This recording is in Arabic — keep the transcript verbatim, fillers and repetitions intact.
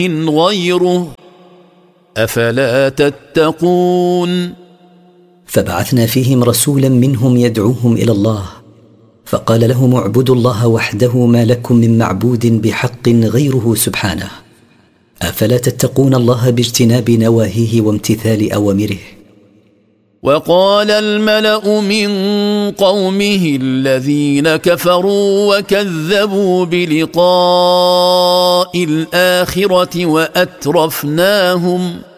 غيره أفلا تتقون فبعثنا فيهم رسولا منهم يدعوهم إلى الله فقال لهم اعبدوا الله وحده ما لكم من معبود بحق غيره سبحانه أفلا تتقون الله باجتناب نواهيه وامتثال أوامره. وقال الملأ من قومه الذين كفروا وكذبوا بلقاء الآخرة وأترفناهم